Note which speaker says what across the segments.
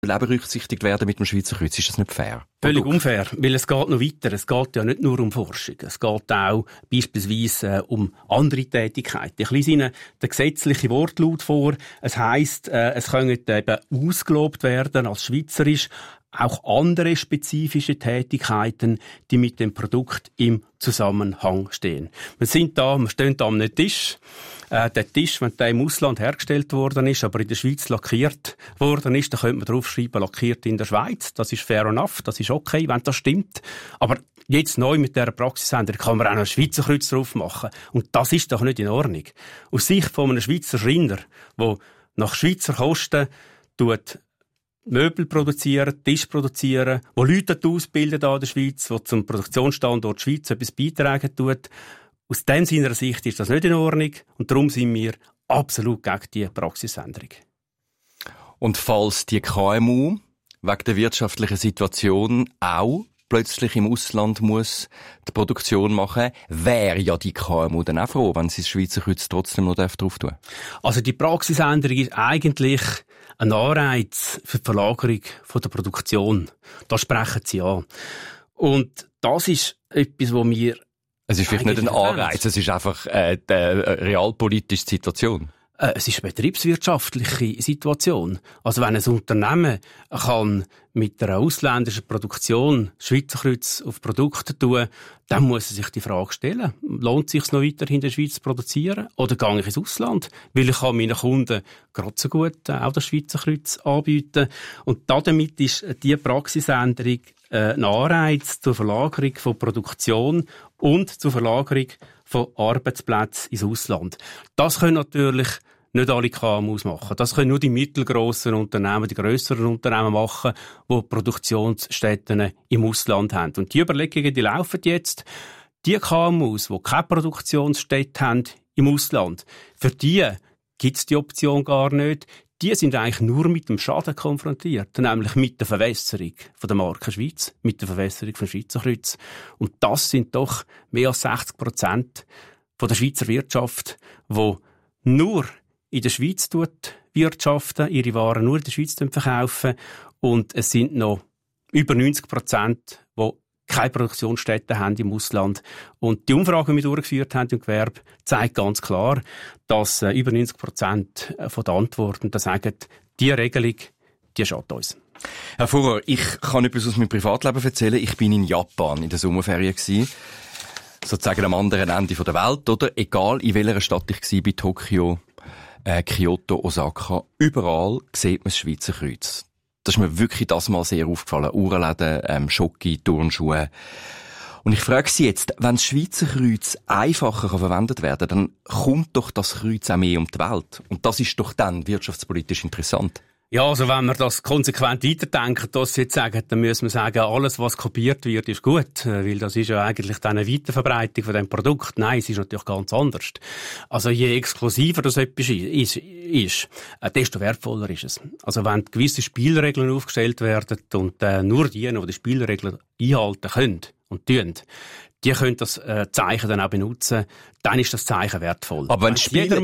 Speaker 1: Leben berücksichtigt werden mit dem Schweizer Kreuz. Ist das nicht fair?
Speaker 2: Völlig unfair, weil es geht noch weiter. Es geht ja nicht nur um Forschung. Es geht auch beispielsweise um andere Tätigkeiten. Ich lese Ihnen den gesetzlichen Wortlaut vor. Es heisst, es können eben ausgelobt werden als schweizerisch auch andere spezifische Tätigkeiten, die mit dem Produkt im Zusammenhang stehen. Wir stehen da an einem Tisch. Der Tisch, wenn der im Ausland hergestellt worden ist, aber in der Schweiz lackiert worden ist, dann könnte man draufschreiben, lackiert in der Schweiz. Das ist fair enough, das ist okay, wenn das stimmt. Aber jetzt neu mit dieser Praxisänderung kann man auch noch ein Schweizer Kreuz drauf machen. Und das ist doch nicht in Ordnung. Aus Sicht von einem Schweizer Schreiner, der nach Schweizer Kosten Möbel produzieren, Tisch produzieren, wo Leute ausbilden in der Schweiz, wo zum Produktionsstandort Schweiz etwas beitragen tut. Aus dem seiner Sicht ist das nicht in Ordnung und darum sind wir absolut gegen die Praxisänderung. Und
Speaker 1: falls die KMU wegen der wirtschaftlichen Situation auch plötzlich im Ausland muss die Produktion machen, wäre ja die KMU dann auch froh, wenn sie das Schweizer Kreuz trotzdem noch drauf tun darf?
Speaker 2: Also die Praxisänderung ist eigentlich ein Anreiz für die Verlagerung von der Produktion. Da sprechen sie an. Und das ist etwas, wo wir...
Speaker 1: Es ist vielleicht nicht ein Anreiz, es ist einfach die realpolitische Situation.
Speaker 2: Es ist eine betriebswirtschaftliche Situation. Also wenn ein Unternehmen kann mit einer ausländischen Produktion Schweizer Kreuz auf Produkte tun, dann muss er sich die Frage stellen, lohnt es sich noch weiterhin in der Schweiz zu produzieren oder gehe ich ins Ausland? Weil ich kann meinen Kunden gerade so gut auch das Schweizer Kreuz anbieten. Und damit ist die Praxisänderung ein Anreiz zur Verlagerung von Produktion und zur Verlagerung von Arbeitsplätzen ins Ausland. Das können natürlich nicht alle KMUs machen. Das können nur die mittelgrossen Unternehmen, die grösseren Unternehmen machen, die Produktionsstätten im Ausland haben. Und die Überlegungen, die laufen jetzt. Die KMUs, die keine Produktionsstätte haben im Ausland, für die gibt es die Option gar nicht. Die sind eigentlich nur mit dem Schaden konfrontiert, nämlich mit der Verwässerung von der Marke Schweiz, mit der Verwässerung von Schweizer Kreuz. Und das sind doch mehr als 60% von der Schweizer Wirtschaft, die nur in der Schweiz wirtschaften, ihre Waren nur in der Schweiz verkaufen. Und es sind noch über 90%, die keine Produktionsstätten haben im Ausland. Und die Umfrage, die wir durchgeführt haben im Gewerbe, zeigt ganz klar, dass über 90% von den Antworten sagen, diese Regelung, die schadet uns.
Speaker 1: Herr Fuhrer, ich kann etwas aus meinem Privatleben erzählen. Ich bin in Japan in der Sommerferien gewesen. Sozusagen am anderen Ende der Welt, oder? Egal in welcher Stadt ich war, bei Tokio, Kyoto, Osaka, überall sieht man das Schweizer Kreuz. Das ist mir wirklich das mal sehr aufgefallen. Uhrenläden, Schoki, Turnschuhe. Und ich frage Sie jetzt, wenn das Schweizer Kreuz einfacher verwendet werden kann, dann kommt doch das Kreuz auch mehr um die Welt. Und das ist doch dann wirtschaftspolitisch interessant.
Speaker 2: Ja, also wenn wir das konsequent weiterdenken, das jetzt sagen, dann müssen wir sagen, alles, was kopiert wird, ist gut. Weil das ist ja eigentlich dann eine Weiterverbreitung von dem Produkt. Nein, es ist natürlich ganz anders. Also je exklusiver das etwas ist, desto wertvoller ist es. Also wenn gewisse Spielregeln aufgestellt werden und nur diejenigen, die die Spielregeln einhalten können und tun, die können das Zeichen dann auch benutzen, dann ist das Zeichen wertvoll.
Speaker 1: Aber wenn Spielregeln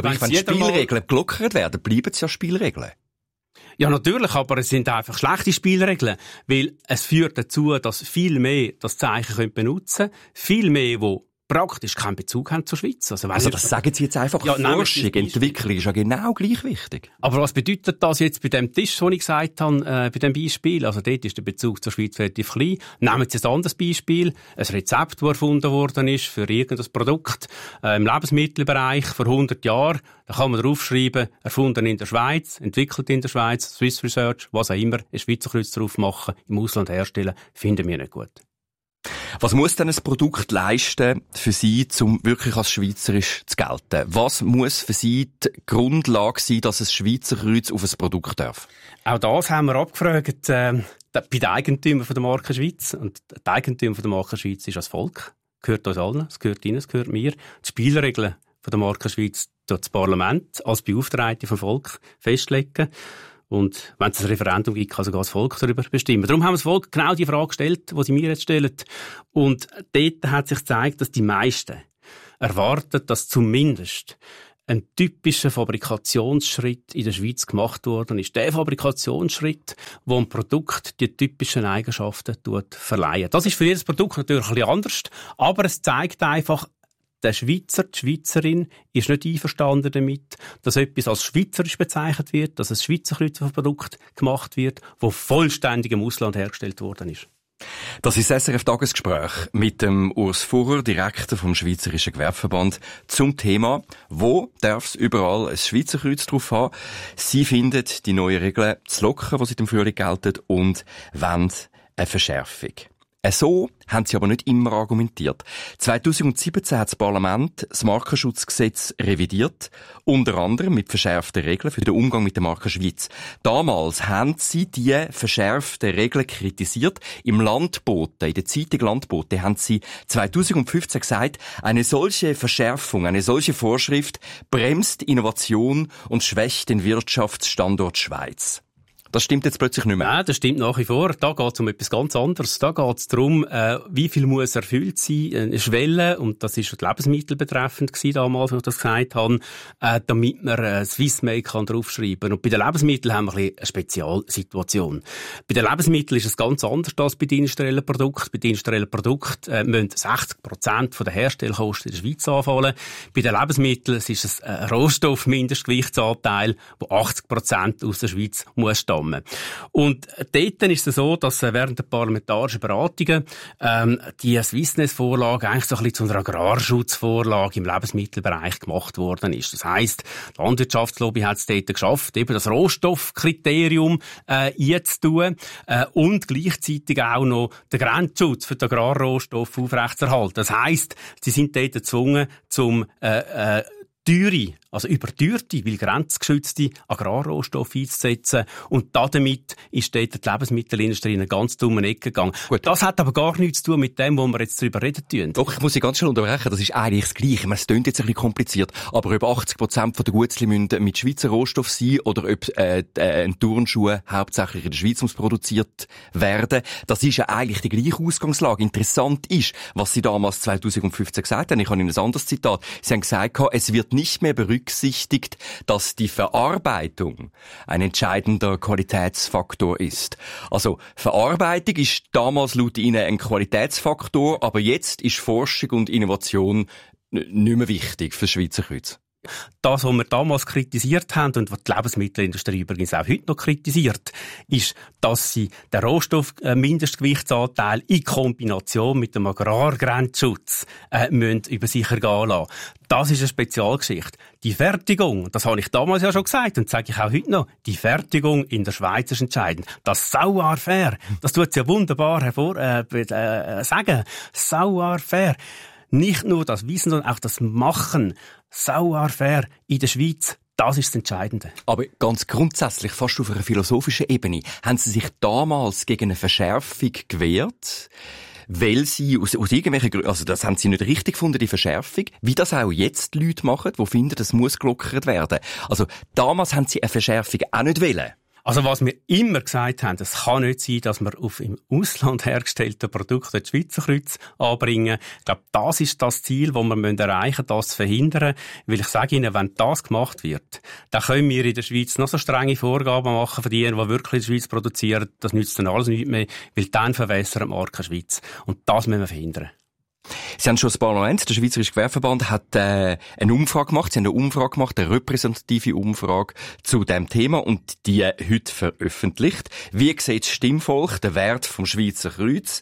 Speaker 1: gelockert werden, bleiben es ja Spielregeln.
Speaker 2: Ja, natürlich, aber es sind einfach schlechte Spielregeln, weil es führt dazu, dass viel mehr das Zeichen benutzen können, viel mehr, die praktisch keinen Bezug haben zur Schweiz.
Speaker 1: Also das sagen Sie jetzt einfach, ja, Forschung, Entwicklung ist ja genau gleich wichtig.
Speaker 2: Aber was bedeutet das jetzt bei dem Tisch, den ich gesagt habe, bei dem Beispiel? Also dort ist der Bezug zur Schweiz relativ klein. Nehmen Sie ein anderes Beispiel, ein Rezept, das erfunden worden ist für irgendein Produkt im Lebensmittelbereich vor 100 Jahren. Da kann man draufschreiben, erfunden in der Schweiz, entwickelt in der Schweiz, Swiss Research, was auch immer, ein Schweizer Kreuz drauf machen, im Ausland herstellen, finden wir nicht gut.
Speaker 1: Was muss denn ein Produkt leisten für Sie, um wirklich als schweizerisch zu gelten? Was muss für Sie die Grundlage sein, dass ein Schweizer Kreuz auf ein Produkt darf?
Speaker 2: Auch das haben wir abgefragt bei den Eigentümern der Marke Schweiz. Und die Eigentümer der Marke Schweiz ist das Volk. Gehört uns allen, es gehört Ihnen, es gehört mir. Die Spielregeln der Marke Schweiz tut das Parlament als Beauftragte vom Volk festlegen. Und wenn es ein Referendum gibt, kann sogar das Volk darüber bestimmen. Darum haben wir das Volk genau die Frage gestellt, die Sie mir jetzt stellen. Und dort hat sich gezeigt, dass die meisten erwarten, dass zumindest ein typischer Fabrikationsschritt in der Schweiz gemacht worden ist. Der Fabrikationsschritt, wo ein Produkt die typischen Eigenschaften verleihen. Das ist für jedes Produkt natürlich ein bisschen anders, aber es zeigt einfach, der Schweizer, die Schweizerin ist nicht einverstanden damit, dass etwas als schweizerisch bezeichnet wird, dass ein Schweizer Kreuz auf ein Produkt gemacht wird, das vollständig im Ausland hergestellt worden ist.
Speaker 1: Das ist das SRF-Tagesgespräch mit dem Urs Furrer, Direktor vom Schweizerischen Gewerbeverband, zum Thema, wo darf es überall ein Schweizer Kreuz drauf haben. Sie finden die neuen Regeln zu locker, die seit dem Frühling gelten, und wollen eine Verschärfung. So haben sie aber nicht immer argumentiert. 2017 hat das Parlament das Markenschutzgesetz revidiert, unter anderem mit verschärften Regeln für den Umgang mit der Marke Schweiz. Damals haben sie die verschärften Regeln kritisiert. Im Landbote, in der Zeitung Landbote, haben sie 2015 gesagt, eine solche Verschärfung, eine solche Vorschrift bremst Innovation und schwächt den Wirtschaftsstandort Schweiz. Das stimmt jetzt plötzlich nicht mehr.
Speaker 2: Nein, das stimmt nach wie vor. Da geht es um etwas ganz anderes. Da geht es darum, wie viel muss erfüllt sein, eine Schwelle, und das ist die Lebensmittel betreffend gewesen, damals, als ich das gesagt habe, damit man Swissmade draufschreiben kann. Und bei den Lebensmitteln haben wir ein bisschen eine Spezialsituation. Bei den Lebensmitteln ist es ganz anders als bei den industriellen Produkten. Bei den industriellen Produkten müssen 60% der Herstellkosten in der Schweiz anfallen. Bei den Lebensmitteln ist es ein Rohstoffmindestgewichtsanteil, der 80% aus der Schweiz muss stammen. Und dort ist es so, dass während der parlamentarischen Beratungen die Swissness-Vorlage eigentlich so ein bisschen zu einer Agrarschutzvorlage im Lebensmittelbereich gemacht worden ist. Das heisst, die Landwirtschaftslobby hat es dort geschafft, eben das Rohstoffkriterium einzutun und gleichzeitig auch noch den Grenzschutz für den Agrarrohstoff aufrechtzuerhalten. Das heisst, sie sind dort gezwungen, zum teure, also überteuerte, weil grenzgeschützte Agrarrohstoffe einzusetzen. Und damit ist dort die Lebensmittelindustrie in eine ganz dumme Ecke gegangen. Gut. Das hat aber gar nichts zu tun mit dem, wo wir jetzt darüber reden tun.
Speaker 1: Doch, ich muss Sie ganz schnell unterbrechen. Das ist eigentlich das Gleiche. Es klingt jetzt ein bisschen kompliziert, aber ob 80% der Gutzli müssen mit Schweizer Rohstoff sein oder ob ein Turnschuh hauptsächlich in der Schweiz muss produziert werden, das ist ja eigentlich die gleiche Ausgangslage. Interessant ist, was Sie damals 2015 gesagt haben. Ich habe Ihnen ein anderes Zitat. Sie haben gesagt, es wird nicht mehr berücksichtigt, dass die Verarbeitung ein entscheidender Qualitätsfaktor ist. Also, Verarbeitung ist damals laut Ihnen ein Qualitätsfaktor, aber jetzt ist Forschung und Innovation nicht mehr wichtig für das Schweizer Kreuz.
Speaker 2: Das, was wir damals kritisiert haben und was die Lebensmittelindustrie übrigens auch heute noch kritisiert, ist, dass sie den Rohstoffmindestgewichtsanteil in Kombination mit dem Agrargrenzschutz über sich ergehen lassen. Das ist eine Spezialgeschichte. Die Fertigung, das habe ich damals ja schon gesagt und sage ich auch heute noch, die Fertigung in der Schweiz ist entscheidend. Das Savoir-faire, das tut es ja wunderbar sagen. Savoir-faire. Nicht nur das Wissen, sondern auch das Machen. Savoir-faire in der Schweiz, das ist das Entscheidende.
Speaker 1: Aber ganz grundsätzlich, fast auf einer philosophischen Ebene, haben Sie sich damals gegen eine Verschärfung gewehrt, weil Sie aus irgendwelchen Gründen, also das haben Sie nicht richtig gefunden, die Verschärfung, wie das auch jetzt Leute machen, die finden, das muss gelockert werden. Also damals haben Sie eine Verschärfung auch nicht wollen.
Speaker 2: Also was wir immer gesagt haben, es kann nicht sein, dass wir auf im Ausland hergestellte Produkte das Schweizer Kreuz anbringen. Ich glaube, das ist das Ziel, das wir erreichen müssen, das zu verhindern. Weil ich sage Ihnen, wenn das gemacht wird, dann können wir in der Schweiz noch so strenge Vorgaben machen für diejenigen, die wirklich in der Schweiz produzieren. Das nützt dann alles nicht mehr, weil dann verwässert die Marke Schweiz. Und das müssen wir verhindern.
Speaker 1: Sie haben schon das Parlament, der Schweizerische Gewerbeverband, hat eine Umfrage gemacht. Sie haben eine Umfrage gemacht, eine repräsentative Umfrage zu dem Thema und die heute veröffentlicht. Wie sieht das Stimmvolk, der Wert vom Schweizer Kreuz?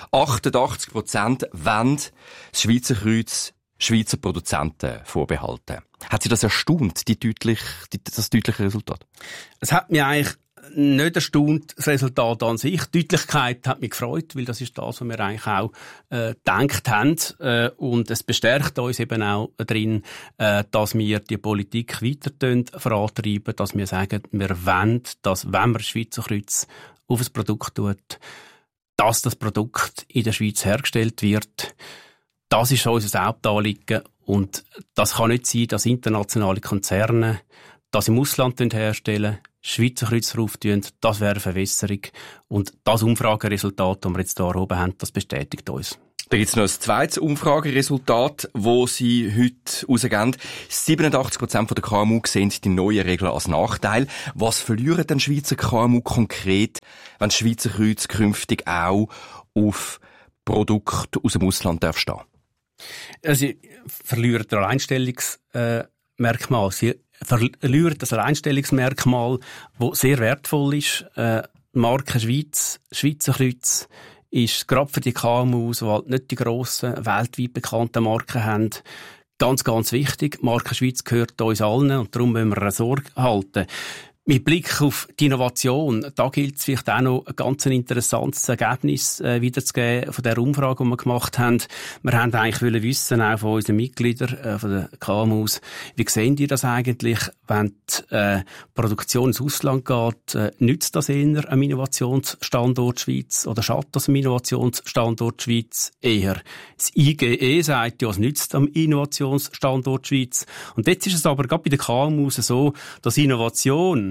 Speaker 1: 88% wollen das Schweizer Kreuz Schweizer Produzenten vorbehalten. Hat Sie das erstaunt, das deutliche Resultat?
Speaker 2: Es hat mich eigentlich nicht erstaunt, das Resultat an sich. Die Deutlichkeit hat mich gefreut, weil das ist das, was wir eigentlich auch gedacht haben. Und es bestärkt uns eben auch darin, dass wir die Politik weiter vorantreiben, dass wir sagen, wir wollen, dass, wenn man das Schweizer Kreuz auf ein Produkt tut, dass das Produkt in der Schweiz hergestellt wird. Das ist unser Hauptanliegen. Und das kann nicht sein, dass internationale Konzerne das im Ausland herstellen, Schweizer Kreuz drauf tun, das wäre eine Verwässerung. Und das Umfrageresultat, das wir jetzt hier oben haben, das bestätigt uns.
Speaker 1: Da gibt's noch ein zweites Umfrageresultat, wo Sie heute rausgeben. 87% der KMU sehen die neuen Regeln als Nachteil. Was verlieren denn Schweizer KMU konkret, wenn das Schweizer Kreuz künftig auch auf Produkte aus dem Ausland darf stehen?
Speaker 2: Sie verlieren das Alleinstellungsmerkmal. Sie verlieren das Alleinstellungsmerkmal, das sehr wertvoll ist. Die Marke Schweiz, Schweizer Kreuz, ist gerade für die KMUs, die halt nicht die grossen, weltweit bekannten Marken haben, ganz, ganz wichtig. Die Marke Schweiz gehört uns allen und darum müssen wir Sorge halten. Mit Blick auf die Innovation, da gilt es vielleicht auch noch ein ganz interessantes Ergebnis wiederzugeben von der Umfrage, die wir gemacht haben. Wir haben eigentlich wissen, auch von unseren Mitgliedern, von den KMUs, wie sehen die das eigentlich, wenn die Produktion ins Ausland geht, nützt das eher am Innovationsstandort Schweiz oder schadet das am Innovationsstandort Schweiz eher? Das IGE sagt ja, es nützt am Innovationsstandort Schweiz. Und jetzt ist es aber gerade bei den KMUs so, dass Innovation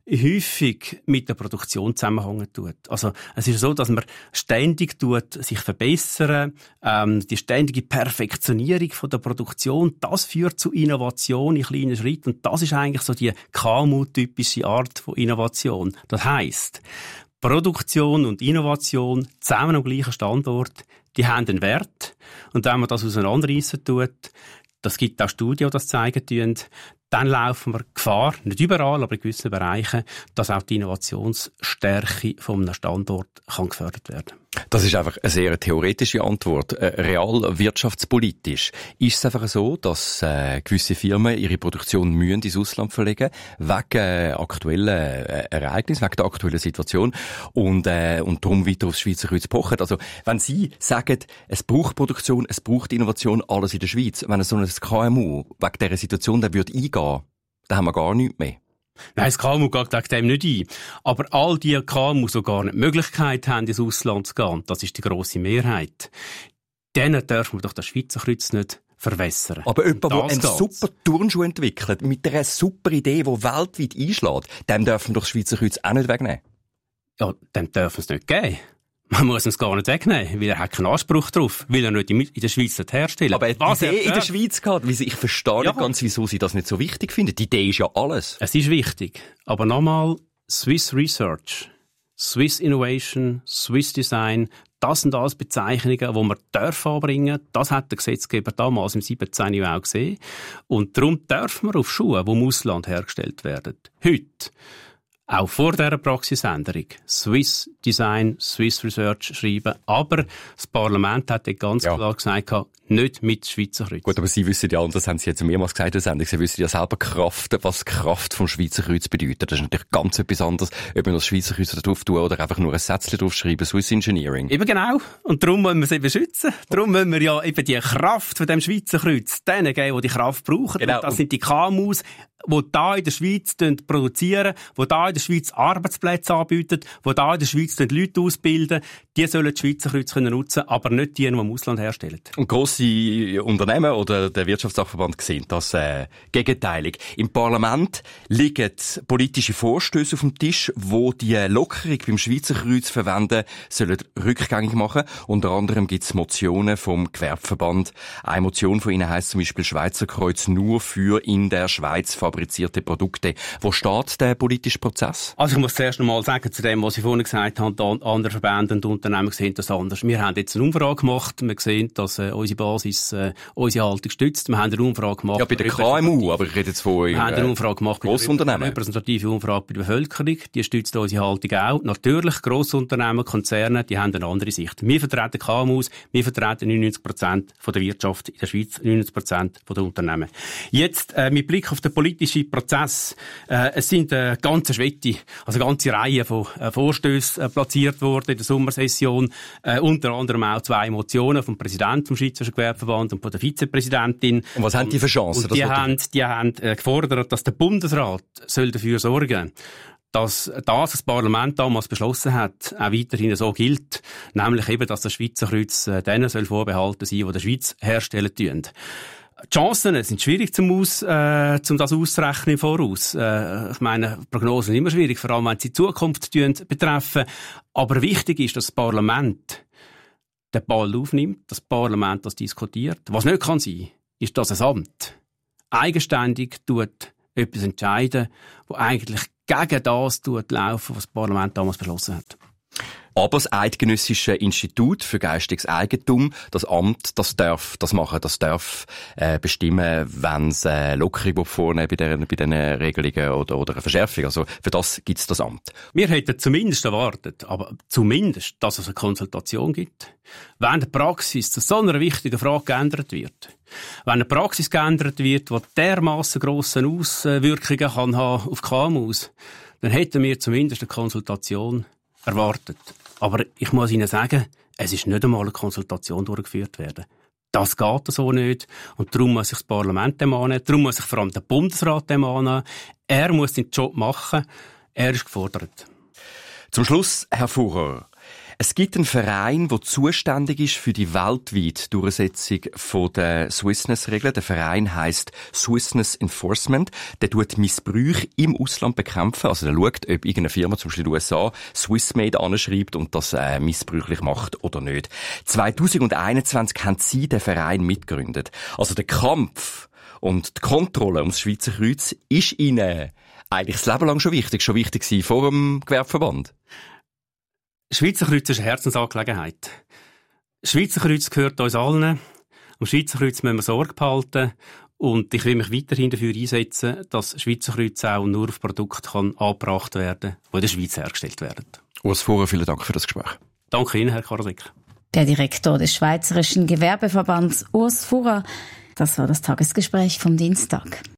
Speaker 2: häufig mit der Produktion zusammenhängen tut. Also, es ist so, dass man ständig sich verbessern, die ständige Perfektionierung von der Produktion, das führt zu Innovation in kleinen Schritten und das ist eigentlich so die KMU-typische Art von Innovation. Das heisst, Produktion und Innovation zusammen am gleichen Standort, die haben einen Wert und wenn man das auseinanderreissen tut, das gibt auch Studien, die das zeigen tun, dann laufen wir Gefahr, nicht überall, aber in gewissen Bereichen, dass auch die Innovationsstärke von einem Standort kann gefördert werden.
Speaker 1: Das ist einfach eine sehr theoretische Antwort. Real wirtschaftspolitisch ist es einfach so, dass gewisse Firmen ihre Produktion ins Ausland verlegen wegen aktuellen Ereignissen, wegen der aktuellen Situation und darum weiter aufs Schweizer Kreuz pochen. Also wenn Sie sagen, es braucht Produktion, es braucht Innovation, alles in der Schweiz, wenn so ein KMU wegen dieser Situation dann würde eingehen, dann haben wir gar nichts mehr.
Speaker 2: Nein, das KMU geht wegen dem nicht ein. Aber all die KMU, die gar nicht die Möglichkeit haben, ins Ausland zu gehen, das ist die grosse Mehrheit, denen dürfen wir doch das Schweizer Kreuz nicht verwässern.
Speaker 1: Aber jemand, der einen super Turnschuh entwickelt, mit einer super Idee, die weltweit einschlägt, dem dürfen wir doch das Schweizer Kreuz auch nicht wegnehmen.
Speaker 2: Ja, dem dürfen es nicht geben. Man muss es gar nicht wegnehmen, weil er hat keinen Anspruch drauf, weil er nicht in der Schweiz herstellen.
Speaker 1: Aber die Idee in der Schweiz gehabt, ich verstehe nicht ganz, wieso Sie das nicht so wichtig finden. Die Idee ist ja alles.
Speaker 2: Es ist wichtig. Aber nochmal, Swiss Research, Swiss Innovation, Swiss Design, das sind alles Bezeichnungen, die man anbringen darf. Das hat der Gesetzgeber damals im 17. auch gesehen. Und darum dürfen wir auf Schuhe, die im Ausland hergestellt werden, heute, auch vor dieser Praxisänderung, Swiss Design, Swiss Research schreiben. Aber das Parlament hat ganz klar gesagt, nicht mit Schweizer Kreuz.
Speaker 1: Gut, aber Sie wissen ja, und das haben Sie jetzt mehrmals gesagt in der Sendung, Sie wissen ja selber was Kraft vom Schweizer Kreuz bedeutet. Das ist natürlich ganz etwas anderes, ob man das Schweizer Kreuz drauf tun oder einfach nur ein Sätzchen draufschreiben, Swiss Engineering.
Speaker 2: Eben genau. Und darum müssen wir es eben schützen. Darum müssen wir ja eben die Kraft von dem Schweizer Kreuz denen geben, die die Kraft brauchen. Genau. Und das sind die KMUs, die da in der Schweiz produzieren, die da in der Schweiz Arbeitsplätze anbieten, die da in der Schweiz Leute ausbilden. Die sollen das Schweizer Kreuz nutzen können, aber nicht die im Ausland herstellen.
Speaker 1: Und grosse Unternehmen oder der Wirtschaftssachverband sehen das gegenteilig. Im Parlament liegen politische Vorstöße auf dem Tisch, wo die Lockerung beim Schweizer Kreuz verwenden sollen rückgängig machen. Unter anderem gibt es Motionen vom Gewerbeverband. Eine Motion von ihnen heisst zum Beispiel Schweizer Kreuz nur für in der Schweiz fabrizierte Produkte. Wo steht der politische Prozess?
Speaker 2: Also ich muss zuerst noch mal sagen zu dem, was Sie vorhin gesagt haben, andere Verbände und Unternehmen sehen das anders. Wir haben jetzt eine Umfrage gemacht, wir sehen, dass unsere Basis unsere Haltung stützt. Wir haben eine Umfrage gemacht.
Speaker 1: Ja, bei der KMU, aber ich rede jetzt von
Speaker 2: wir haben eine Umfrage gemacht bei
Speaker 1: Grossunternehmen.
Speaker 2: Eine repräsentative Umfrage bei der Bevölkerung, die stützt unsere Haltung auch. Natürlich, Grossunternehmen, Konzerne, die haben eine andere Sicht. Wir vertreten KMUs, wir vertreten 99% von der Wirtschaft in der Schweiz, 99% von der Unternehmen. Jetzt, mit Blick auf den politischen Prozess, es sind eine ganze Reihe von Vorstößen platziert worden in der Sommersession, unter anderem auch 2 Motionen vom Präsidenten vom Schweizerischen Gewerbeverband und von der Vizepräsidentin.
Speaker 1: Und was haben die für Chancen?
Speaker 2: Und die haben gefordert, dass der Bundesrat dafür sorgen soll, dass das Parlament damals beschlossen hat, auch weiterhin so gilt, nämlich eben, dass das Schweizer Kreuz denen soll vorbehalten sein, die der Schweiz herstellen tun. Die Chancen sind schwierig zum das auszurechnen im Voraus. Ich meine, Prognosen sind immer schwierig, vor allem wenn sie die Zukunft betreffen. Aber wichtig ist, dass das Parlament den Ball aufnimmt, das Parlament das diskutiert. Was nicht kann sein, ist, dass ein Amt eigenständig etwas entscheiden, wo eigentlich gegen das laufen, was das Parlament damals beschlossen hat.
Speaker 1: Aber das Eidgenössische Institut für geistiges Eigentum, das Amt, das darf das machen, das darf bestimmen, wenn es Lockerung vornehmen bei diesen Regelungen oder eine Verschärfung. Also für das gibt es das Amt.
Speaker 2: Wir hätten zumindest erwartet, aber zumindest, dass es eine Konsultation gibt. Wenn die Praxis zu so einer wichtigen Frage geändert wird, wenn eine Praxis geändert wird, die dermassen grosse Auswirkungen kann haben auf KMUs, dann hätten wir zumindest eine Konsultation erwartet. Aber ich muss Ihnen sagen, es ist nicht einmal eine Konsultation durchgeführt werden. Das geht so nicht. Und darum muss sich das Parlament dem annehmen. Darum muss sich vor allem der Bundesrat dem annehmen. Er muss den Job machen. Er ist gefordert.
Speaker 1: Zum Schluss, Herr Fuhrer. Es gibt einen Verein, der zuständig ist für die weltweite Durchsetzung der Swissness-Regeln. Der Verein heisst Swissness Enforcement. Der tut Missbrüche im Ausland bekämpfen. Also der schaut, ob irgendeine Firma, zum Beispiel in den USA, Swissmade anschreibt und das missbräuchlich macht oder nicht. 2021 haben Sie den Verein mitgegründet. Also der Kampf und die Kontrolle ums Schweizer Kreuz ist Ihnen eigentlich das Leben lang schon wichtig gewesen vor dem Gewerbeverband.
Speaker 2: Schweizer Kreuz ist eine Herzensangelegenheit. Schweizer Kreuz gehört uns allen. Am Schweizer Kreuz müssen wir Sorge behalten. Und ich will mich weiterhin dafür einsetzen, dass Schweizer Kreuz auch nur auf Produkte angebracht werden kann, die in der Schweiz hergestellt werden.
Speaker 1: Urs Fuhrer, vielen Dank für das Gespräch.
Speaker 2: Danke Ihnen, Herr Karasek.
Speaker 3: Der Direktor des Schweizerischen Gewerbeverbands Urs Fuhrer. Das war das Tagesgespräch vom Dienstag.